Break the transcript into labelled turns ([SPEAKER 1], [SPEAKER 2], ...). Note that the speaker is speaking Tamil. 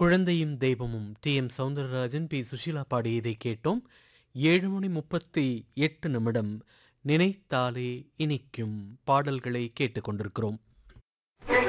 [SPEAKER 1] குழந்தையும் தெய்வமும் டி.எம். சௌந்தரராஜன், பி. சுஷீலா பாடியதை கேட்டோம். 7:38 நினைத்தாலே இனிக்கும் பாடல்களை கேட்டுக்கொண்டிருக்கிறோம்.